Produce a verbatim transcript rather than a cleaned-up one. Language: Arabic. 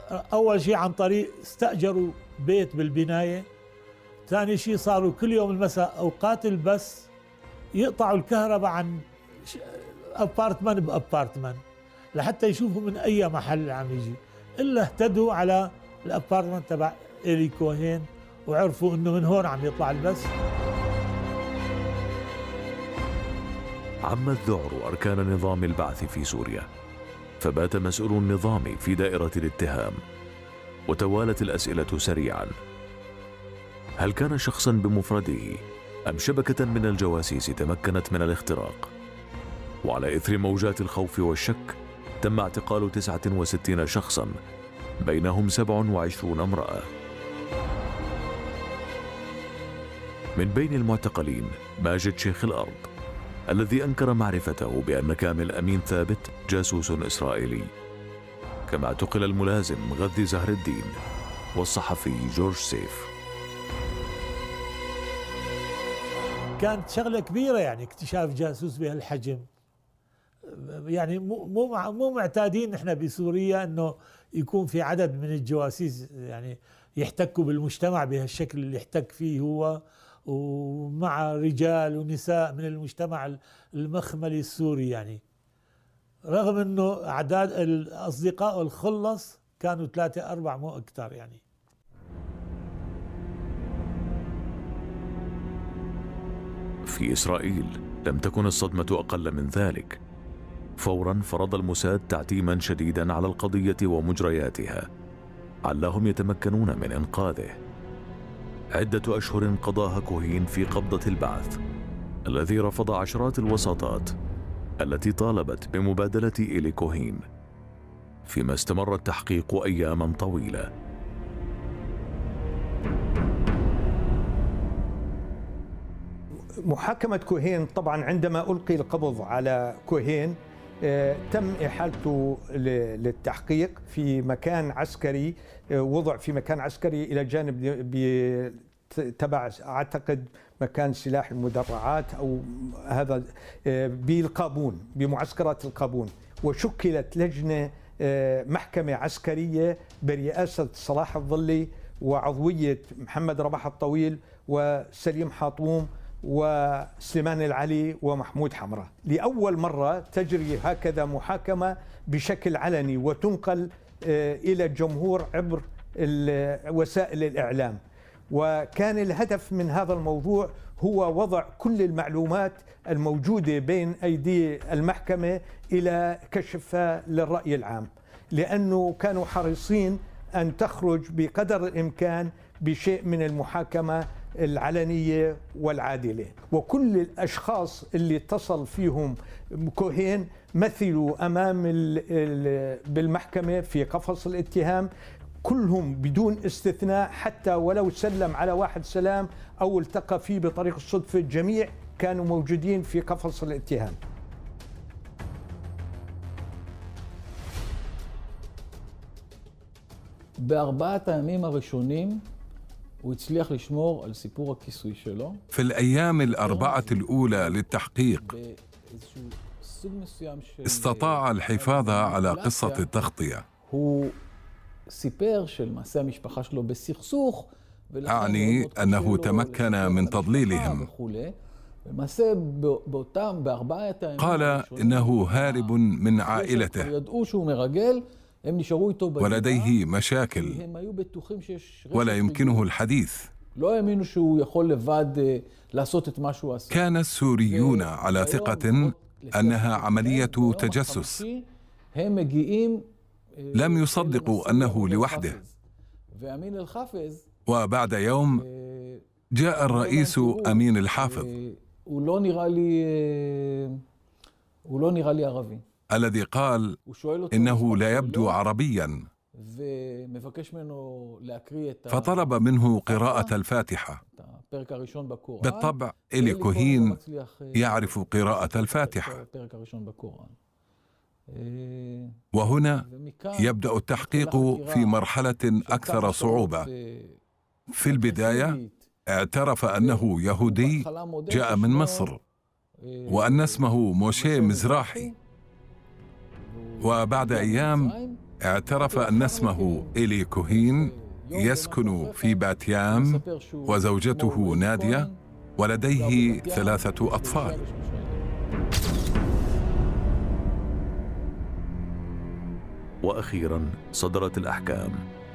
أول شيء عن طريق استأجروا بيت بالبناية. ثاني شيء صاروا كل يوم المساء أوقات البث يقطعوا الكهرباء عن أبارتمان بأبارتمان لحتى يشوفوا من أي محل عم يجي، إلا اهتدوا على الأبارتمان تبع إيلي كوهين وعرفوا إنه من هون عم يطلع البث. عم الذعر أركان نظام البعث في سوريا، فبات مسؤول النظام في دائرة الاتهام، وتوالت الأسئلة سريعا: هل كان شخصا بمفرده أم شبكة من الجواسيس تمكنت من الاختراق؟ وعلى إثر موجات الخوف والشك تم اعتقال تسعة وستين شخصا، بينهم سبع وعشرون امرأة. من بين المعتقلين ماجد شيخ الأرض، الذي أنكر معرفته بأن كامل أمين ثابت جاسوس إسرائيلي، كما اعتقل الملازم غذي زهر الدين والصحفي جورج سيف. كانت شغلة كبيرة يعني اكتشاف جاسوس بهالحجم، يعني مو مو مو معتادين احنا بسوريا انه يكون في عدد من الجواسيس يعني يحتكوا بالمجتمع بهالشكل اللي احتك فيه هو، ومع رجال ونساء من المجتمع المخملي السوري. يعني رغم انه اعداد الاصدقاء والخلص كانوا ثلاثة أربعة مو اكثر. يعني في إسرائيل لم تكن الصدمة أقل من ذلك. فورا فرض الموساد تعتيما شديدا على القضية ومجرياتها، علهم يتمكنون من إنقاذه. عدة أشهر قضاها كوهين في قبضة البعث، الذي رفض عشرات الوساطات التي طالبت بمبادلة إيلي كوهين، فيما استمر التحقيق أياما طويلة. محاكمة كوهين طبعا عندما ألقي القبض على كوهين تم إحالته للتحقيق في مكان عسكري، وضع في مكان عسكري إلى جانب تبع أعتقد مكان سلاح المدرعات أو هذا بالقابون، بمعسكرات القابون. وشكلت لجنة محكمة عسكرية برئاسة صلاح الظلي وعضوية محمد رباح الطويل وسليم حاطوم وسليمان العلي ومحمود حمراء. لأول مرة تجري هكذا محاكمة بشكل علني وتنقل إلى الجمهور عبر وسائل الإعلام. وكان الهدف من هذا الموضوع هو وضع كل المعلومات الموجودة بين أيدي المحكمة إلى كشفها للرأي العام، لأنه كانوا حريصين أن تخرج بقدر الإمكان بشيء من المحاكمة العلنية والعادلة. وكل الأشخاص اللي اتصل فيهم كوهين مثلوا أمام بالمحكمة في قفص الاتهام، كلهم بدون استثناء، حتى ولو سلم على واحد سلام أو التقى فيه بطريق الصدفة، الجميع كانوا موجودين في قفص الاتهام. בארבעת הימים הראשונים הוא הצליח לשמור על סיפור הכיסוי שלו. في الأيام الأربعة الأولى للتحقيق استطاع الحفاظ على قصة التغطية. הוא סיפר שלמעשה המשפחה שלו בסכסוך. أعني أنه تمكن من تضليلهم. قال إنه هارب من عائلته ولديه مشاكل ولا يمكنه الحديث. كان السوريون على ثقة أنها عملية تجسس، لم يصدقوا أنه لوحده. وبعد يوم جاء الرئيس أمين الحافظ الذي قال إنه لا يبدو عربيا، فطلب منه قراءة الفاتحة. بالطبع إيلي كوهين يعرف قراءة الفاتحة. وهنا يبدأ التحقيق في مرحلة أكثر صعوبة. في البداية اعترف أنه يهودي جاء من مصر وأن اسمه موشي مزراحي، وبعد أيام اعترف أن اسمه إيلي كوهين، يسكن في بات يام وزوجته نادية ولديه ثلاثة أطفال. وأخيرا صدرت الأحكام.